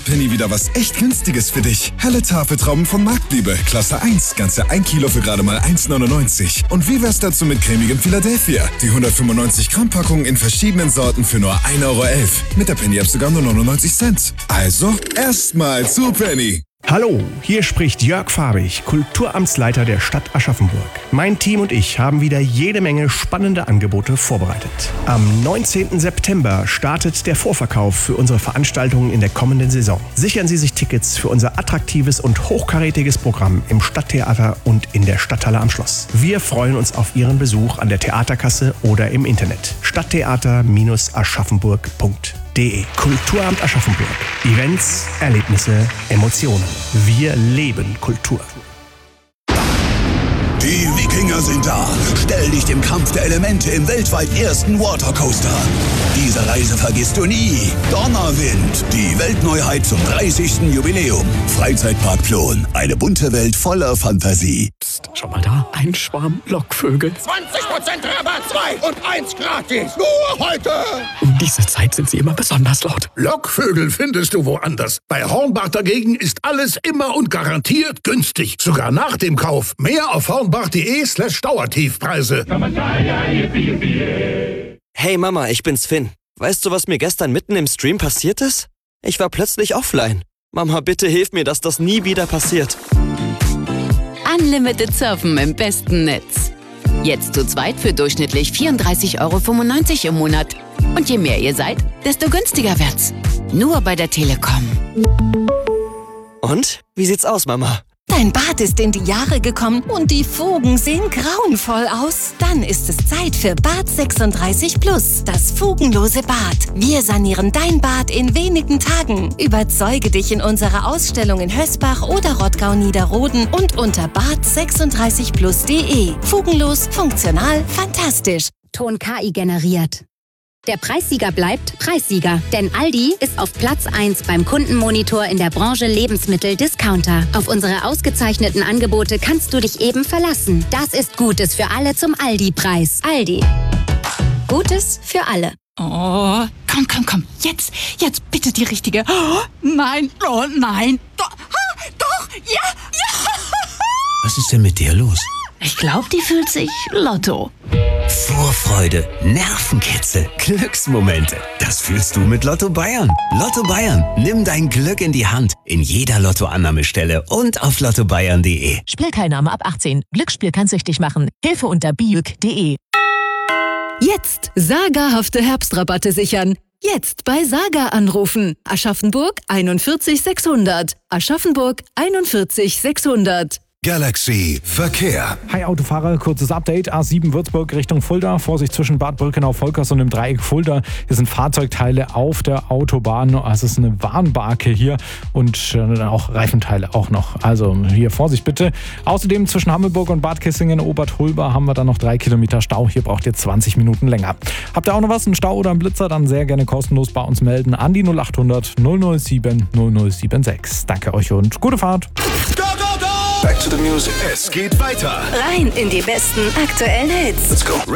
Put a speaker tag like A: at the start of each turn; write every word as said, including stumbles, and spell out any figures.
A: Penny wieder was echt Günstiges für dich. Helle Tafeltrauben von Marktliebe, Klasse eins, ganze ein Kilo für gerade mal eins neunundneunzig. Und wie wär's dazu mit cremigem Philadelphia? Die hundertfünfundneunzig Gramm Packung in verschiedenen Sorten für nur ein Euro elf. Mit der Penny-App sogar nur neunundneunzig Cent. Also, erstmal zu Penny.
B: Hallo, hier spricht Jörg Fabich, Kulturamtsleiter der Stadt Aschaffenburg. Mein Team und ich haben wieder jede Menge spannende Angebote vorbereitet. Am neunzehnten September startet der Vorverkauf für unsere Veranstaltungen in der kommenden Saison. Sichern Sie sich Tickets für unser attraktives und hochkarätiges Programm im Stadttheater und in der Stadthalle am Schloss. Wir freuen uns auf Ihren Besuch an der Theaterkasse oder im Internet. stadttheater Aschaffenburg punkt de. Kulturamt Aschaffenburg. Events, Erlebnisse, Emotionen. Wir leben Kultur.
C: Die Wikinger sind da. Stell dich dem Kampf der Elemente im weltweit ersten Watercoaster. Diese Reise vergisst du nie. Donnerwind, die Weltneuheit zum dreißigsten Jubiläum. Freizeitpark Plon, eine bunte Welt voller Fantasie.
D: Psst, schau mal da, ein Schwarm Lockvögel.
E: zwanzig Prozent Rabatt, zwei und eins gratis. Nur heute.
D: Um diese Zeit sind sie immer besonders laut.
E: Lockvögel findest du woanders. Bei Hornbach dagegen ist alles immer und garantiert günstig. Sogar nach dem Kauf. Mehr auf hornbach.de slash Dauertiefpreise.
F: Hey Mama, ich bin's Finn. Weißt du, was mir gestern mitten im Stream passiert ist? Ich war plötzlich offline. Mama, bitte hilf mir, dass das nie wieder passiert.
G: Unlimited Surfen im besten Netz. Jetzt zu zweit für durchschnittlich vierunddreißig Euro fünfundneunzig im Monat. Und je mehr ihr seid, desto günstiger wird's. Nur bei der Telekom.
F: Und? Wie sieht's aus, Mama?
H: Dein Bad ist in die Jahre gekommen und die Fugen sehen grauenvoll aus. Dann ist es Zeit für Bad sechsunddreißig Plus, das fugenlose Bad. Wir sanieren dein Bad in wenigen Tagen. Überzeuge dich in unserer Ausstellung in Hösbach oder Rottgau-Niederroden und unter bad sechsunddreißig plus punkt de. Fugenlos, funktional, fantastisch.
I: Ton K I generiert. Der Preissieger bleibt Preissieger, denn Aldi ist auf Platz eins beim Kundenmonitor in der Branche Lebensmittel-Discounter. Auf unsere ausgezeichneten Angebote kannst du dich eben verlassen. Das ist Gutes für alle zum Aldi-Preis. Aldi. Gutes für alle.
J: Oh, komm, komm, komm. Jetzt, jetzt bitte die richtige. Oh, nein, oh nein. Doch, ah, doch, ja, ja.
K: Was ist denn mit dir los?
J: Ich glaube, die fühlt sich Lotto.
K: Vorfreude, Nervenkitzel, Glücksmomente. Das fühlst du mit Lotto Bayern. Lotto Bayern, nimm dein Glück in die Hand. In jeder Lottoannahmestelle und auf lotto bayern punkt de.
L: Spielteilnahme ab achtzehn. Glücksspiel kann süchtig machen. Hilfe unter biüg punkt de.
M: Jetzt sagerhafte Herbstrabatte sichern. Jetzt bei Saga anrufen. Aschaffenburg einundvierzig sechshundert. Aschaffenburg einundvierzig sechshundert.
N: Galaxy Verkehr.
O: Hi Autofahrer, kurzes Update. A sieben Würzburg Richtung Fulda. Vorsicht zwischen Bad Birkenau-Volkers und dem Dreieck Fulda. Hier sind Fahrzeugteile auf der Autobahn. Also es ist eine Warnbarke hier und äh, auch Reifenteile auch noch. Also hier Vorsicht bitte. Außerdem zwischen Hammelburg und Bad Kissingen, Obertholba haben wir dann noch drei Kilometer Stau. Hier braucht ihr zwanzig Minuten länger. Habt ihr auch noch was, einen Stau oder einen Blitzer? Dann sehr gerne kostenlos bei uns melden an die null achthundert null null sieben null null sieben sechs. Danke euch und gute Fahrt.
N: Back to the music. Es geht weiter.
H: Rein in die besten aktuellen Hits.
N: Let's go.